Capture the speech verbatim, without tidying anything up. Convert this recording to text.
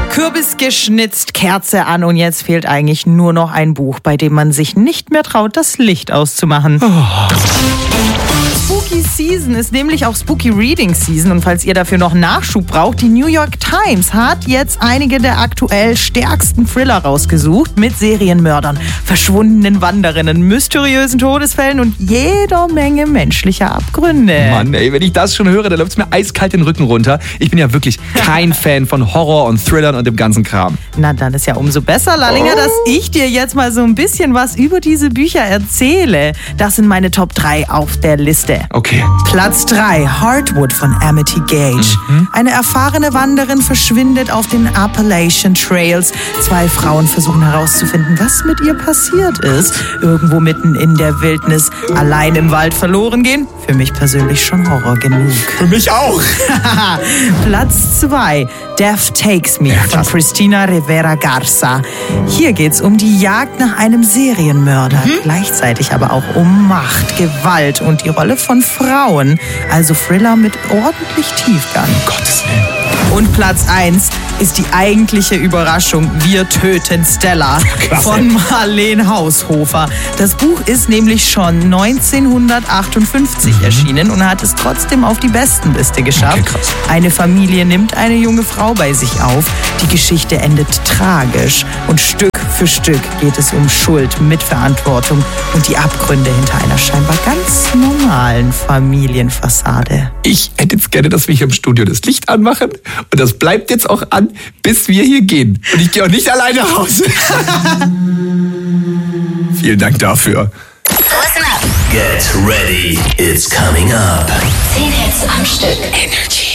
Kürbis geschnitzt, Kerze an und jetzt fehlt eigentlich nur noch ein Buch, bei dem man sich nicht mehr traut, das Licht auszumachen. Oh. Spooky Season ist nämlich auch Spooky Reading Season und falls ihr dafür noch Nachschub braucht, die New York Times hat jetzt einige der aktuell stärksten Thriller rausgesucht mit Serienmördern, verschwundenen Wanderinnen, mysteriösen Todesfällen und jeder Menge menschlicher Abgründe. Mann, ey, wenn ich das schon höre, dann läuft es mir eiskalt den Rücken runter. Ich bin ja wirklich kein Fan von Horror und Thrillern und dem ganzen Kram. Na, dann ist ja umso besser, Lallinger, oh. dass ich dir jetzt mal so ein bisschen was über diese Bücher erzähle. Das sind meine Top drei auf der Liste. Okay. Platz drei, Heartwood von Amity Gage. Mhm. Eine erfahrene Wanderin verschwindet auf den Appalachian Trails. Zwei Frauen versuchen herauszufinden, was mit ihr passiert ist. Irgendwo mitten in der Wildnis, allein im Wald verloren gehen. Für mich persönlich schon Horror genug. Für mich auch. Platz zwei, Death Takes Me ja, von Cristina Rivera Garza. Hier geht's um die Jagd nach einem Serienmörder. Mhm. Gleichzeitig aber auch um Macht, Gewalt und die Rolle von Frauen. Also Thriller mit ordentlich Tiefgang. Um Gottes Willen. Und Platz eins ist die eigentliche Überraschung. Wir töten Stella von Marlene Haushofer. Das Buch ist nämlich schon neunzehnhundertachtundfünfzig mhm. erschienen und hat es trotzdem auf die Bestenliste geschafft. Okay, krass. Eine Familie nimmt eine junge Frau bei sich auf. Die Geschichte endet tragisch und Stück für Stück geht es um Schuld, Mitverantwortung und die Abgründe hinter einer scheinbar ganz normalen Familienfassade. Ich hätte jetzt gerne, dass wir hier im Studio das Licht anmachen und das bleibt jetzt auch an, bis wir hier gehen. Und ich gehe auch nicht alleine nach Hause. Vielen Dank dafür. Listen up. Get ready. It's coming up. Zehn Hits am Stück. Energy.